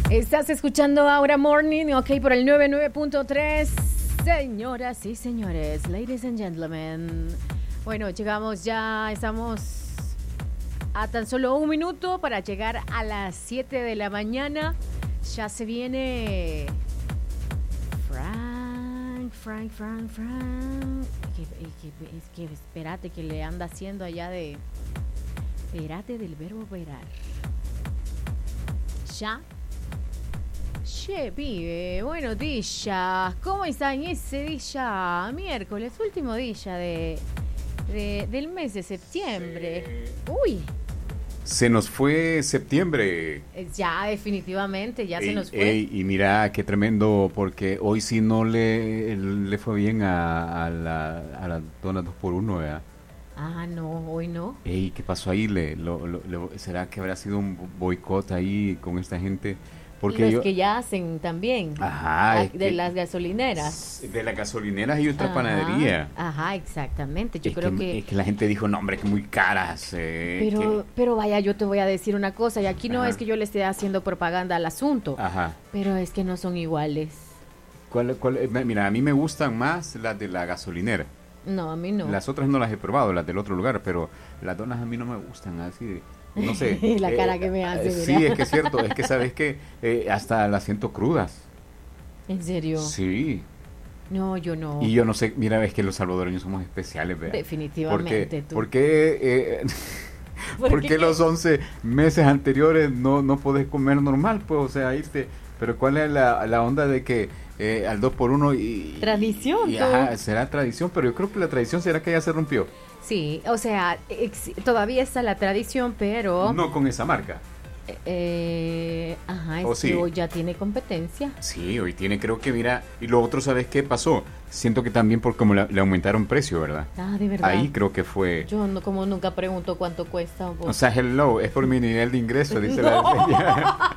Estás escuchando Ahora Morning, ok, por el 99.3. Señoras y señores, ladies and gentlemen. Bueno, llegamos ya, estamos a tan solo un minuto para llegar a las 7 de la mañana. Ya se viene Frank. Que espérate, que le anda haciendo allá de... Espérate del verbo verar. Ya. Che, pibe, buenos días. ¿Cómo están ese día? Miércoles, último día del mes de septiembre. Uy. Se nos fue septiembre. Ya, definitivamente, ya se nos fue. Y mira, qué tremendo, porque hoy sí no le fue bien a la dona 2x1, ¿verdad? Ah, no, hoy no. ¿Qué pasó ahí? ¿Será que habrá sido un boicot ahí con esta gente? Porque los que ya hacen también. Ajá. De las gasolineras. De las gasolineras y otra panadería. Ajá, exactamente. Yo creo que... Es que la gente dijo, no, hombre, que muy caras. Pero vaya, yo te voy a decir una cosa, y aquí no es que yo le esté haciendo propaganda al asunto. Ajá. Pero es que no son iguales. Mira, a mí me gustan más las de la gasolinera. No, a mí no. Las otras no las he probado, las del otro lugar, pero las donas a mí no me gustan así. No sé. La cara que me hace. Sí, es que es cierto. Es que sabes que hasta las siento crudas. ¿En serio? Sí. No, yo no. Y yo no sé, mira, es que los salvadoreños somos especiales, ¿verdad? Definitivamente. ¿Por qué los 11 meses anteriores no podés comer normal? Pues, o sea, irte. Pero ¿cuál es la onda de que al 2x1 y... Tradición. Ajá, será tradición, pero yo creo que la tradición será que ya se rompió. Sí, o sea, todavía está la tradición, pero... No con esa marca. Ajá, es que hoy ya tiene competencia. Sí, hoy tiene, creo que, mira, y lo otro, ¿sabes qué pasó? Siento que también por como le aumentaron precio, ¿verdad? Ah, de verdad. Ahí creo que fue... Yo como nunca pregunto cuánto cuesta. O sea, hello, es por mi nivel de ingreso, dice la...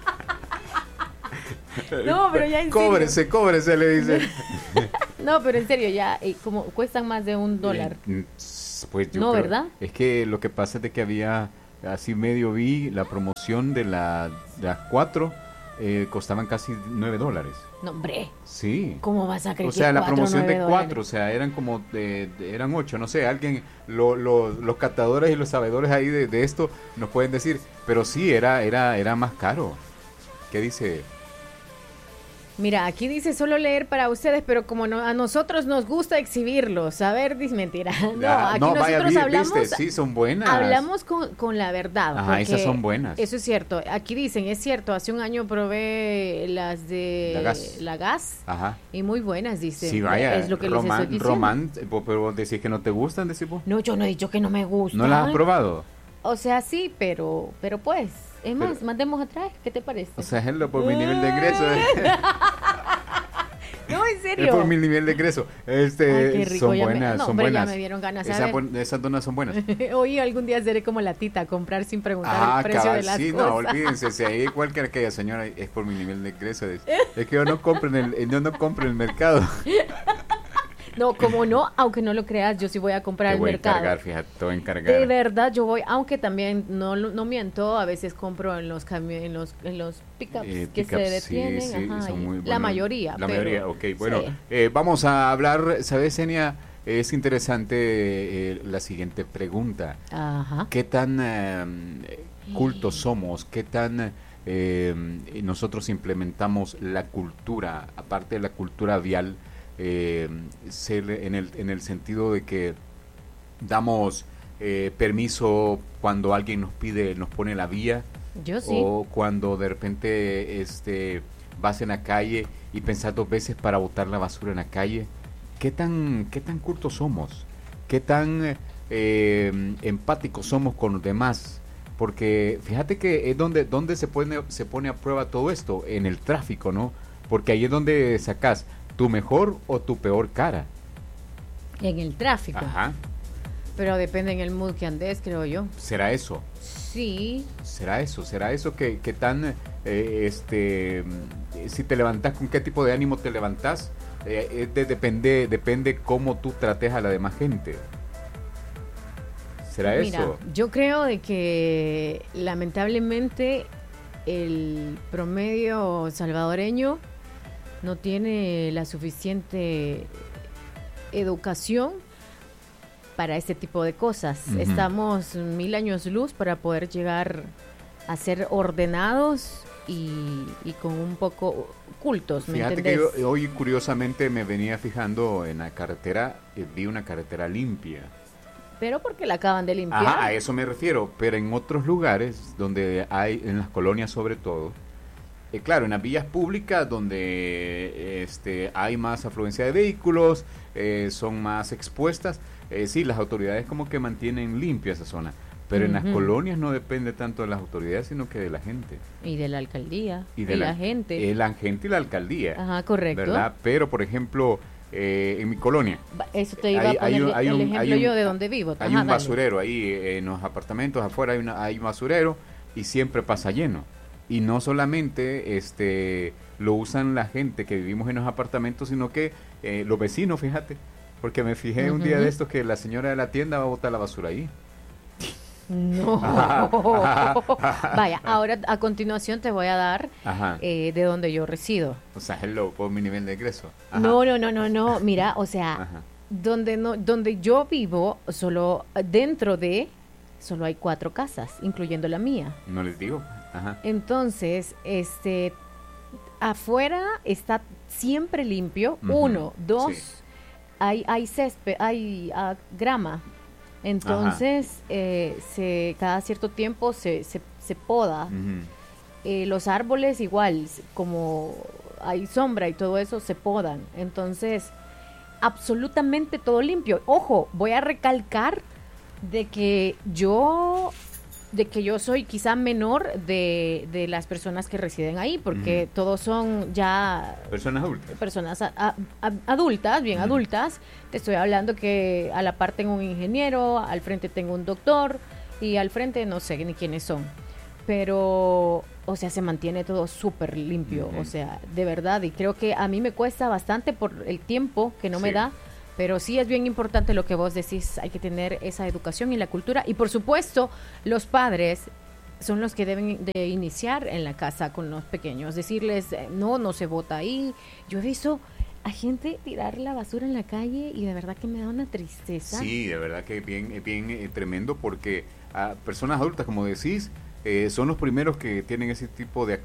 No, pero ya en serio. Cóbrese, le dice. No, pero en serio, ya, como cuestan más de $1. Pues yo no, creo, ¿verdad? Es que lo que pasa es de que había, así medio vi, la promoción de las 4 costaban casi $9. No, hombre. Sí. ¿Cómo vas a creer? O sea, la promoción de 4, $4, o sea, eran como, eran 8, no sé, alguien, los catadores y los sabedores ahí de esto nos pueden decir, pero sí, era más caro. ¿Qué dice? Mira, aquí dice solo leer para ustedes, pero como a nosotros nos gusta exhibirlos. A ver, dice mentira. No, aquí nosotros hablamos. ¿Viste? Sí, son buenas. Hablamos con la verdad. Ajá, esas son buenas. Eso es cierto. Aquí dicen, es cierto, hace un año probé las de la gas. Ajá. Y muy buenas, dice. Sí, vaya. Es lo que les estoy diciendo. Pero decís que no te gustan, decís vos. No, yo no he dicho que no me gustan. ¿No las has probado? O sea, sí, pero pues. Es más, mandemos atrás. ¿Qué te parece? O sea, es por mi nivel de ingreso. No, en serio. Es por mi nivel de ingreso. Ay, qué rico, son buenas, son buenas. Ya me dieron ganas. Esas donas son buenas. Hoy algún día seré como la tita, comprar sin preguntar el precio de las cosas. No, olvídense, si hay cualquier aquella señora es por mi nivel de ingreso. Es que yo no compro en el mercado. No, como no, aunque no lo creas, yo sí voy a comprar al mercado. Te voy a encargar, fíjate, te voy a encargar. De verdad, yo voy, aunque también no miento, a veces compro en los pickups que se detienen, sí, ajá, son muy buenos. la mayoría. La mayoría, ok, bueno, sí. Vamos a hablar, ¿sabes, Enia? Es interesante la siguiente pregunta. Ajá. ¿Qué tan cultos somos? ¿Qué tan nosotros implementamos la cultura, aparte de la cultura vial? Ser en el sentido de que damos permiso cuando alguien nos pone la vía. Yo sí. O cuando de repente vas en la calle y pensás 2 veces para botar la basura en la calle. ¿Qué tan cultos somos? ¿Qué tan empáticos somos con los demás? Porque fíjate que es donde se pone a prueba todo esto, en el tráfico, ¿no? Porque ahí es donde sacás tu mejor o tu peor cara. En el tráfico. Ajá. Pero depende en el mood que andes, creo yo. ¿Será eso? Sí. ¿Será eso que tan, si te levantás, con qué tipo de ánimo te levantás? Depende cómo tú trates a la demás gente. ¿Será Mira, eso? yo creo de que lamentablemente el promedio salvadoreño no tiene la suficiente educación para este tipo de cosas. Ujú. Estamos 1000 años luz para poder llegar a ser ordenados y con un poco cultos, ¿me Fíjate entendés? que yo hoy curiosamente me venía fijando en la carretera, vi una carretera limpia. Pero porque la acaban de limpiar. Ajá, a eso me refiero, pero en otros lugares donde hay, en las colonias sobre todo, claro, en las vías públicas donde hay más afluencia de vehículos, son más expuestas, sí, las autoridades como que mantienen limpia esa zona, pero en las Ujú. colonias no depende tanto de las autoridades, sino que de la gente. Y de la alcaldía. Y Y de la gente. La gente y la alcaldía. Ajá, correcto. ¿Verdad? Pero, por ejemplo, en mi colonia, Eso te iba a poner el ejemplo yo de donde vivo. hay Ajá, un dale. basurero ahí en los apartamentos afuera hay un basurero y siempre pasa lleno. Y no solamente lo usan la gente que vivimos en los apartamentos, sino que los vecinos, fíjate, porque me fijé un día Ujú. de estos que la señora de la tienda va a botar la basura ahí. No. Vaya, ahora a continuación te voy a dar Ajá. de donde yo resido. O sea, hello, por mi nivel de ingreso. Ajá. No. Mira, o sea, Ajá. donde yo vivo, solo solo hay 4 casas, incluyendo la mía. No les digo. Ajá. Entonces, afuera está siempre limpio. Ujú, 1, 2, sí. hay césped, hay grama. Entonces, cada cierto tiempo se poda. Ujú. Los árboles igual, como hay sombra y todo eso, se podan. Entonces, absolutamente todo limpio. Ojo, voy a recalcar de que yo soy quizá menor de las personas que residen ahí, porque Ujú. todos son ya Personas adultas. personas adultas, bien Ujú. adultas. Te estoy hablando que a la par tengo un ingeniero, al frente tengo un doctor y al frente no sé ni quiénes son. Pero, o sea, se mantiene todo súper limpio, Ujú. o sea, de verdad. Y creo que a mí me cuesta bastante por el tiempo que no me Sí. da. Pero sí es bien importante lo que vos decís, hay que tener esa educación y la cultura. Y por supuesto, los padres son los que deben de iniciar en la casa con los pequeños, decirles, no se bota ahí. Yo he visto a gente tirar la basura en la calle y de verdad que me da una tristeza. Sí, de verdad que es bien tremendo porque a personas adultas, como decís, son los primeros que tienen ese tipo de